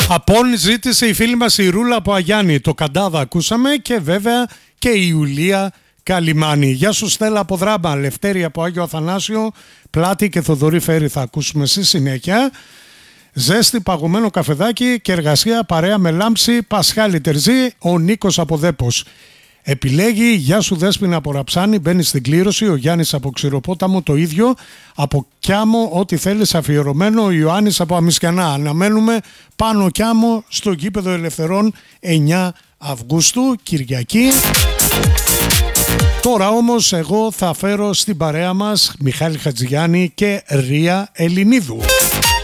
Απόν ζήτησε η φίλη μας η Ρούλα από Αγιάννη. Το Καντάδα ακούσαμε και βέβαια και η Ιουλία Καλιμάνη. Γεια σου Στέλλα από Δράμα, Λευτέρη από Άγιο Αθανάσιο, Πλάτη και Θοδωρή Φέρη θα ακούσουμε στη συνέχεια. Ζέστη, παγωμένο καφεδάκι και εργασία παρέα με λάμψη. Πασχάλη Τερζή, ο Νίκος από Δέπος. Επιλέγει, γεια σου Δέσποινα από Ραψάνη, μπαίνει στην κλήρωση. Ο Γιάννης από Ξηροπόταμο, το ίδιο. Από Κιάμο, ό,τι θέλεις αφιερωμένο. Ο Ιωάννης από Αμισκιανά. Αναμένουμε πάνω Κιάμο στο γήπεδο Ελευθερών 9 Αυγούστου, Κυριακή. Τώρα όμως εγώ θα φέρω στην παρέα μας Μιχάλη Χατζηγιάννη και Ρία Ελληνίδου.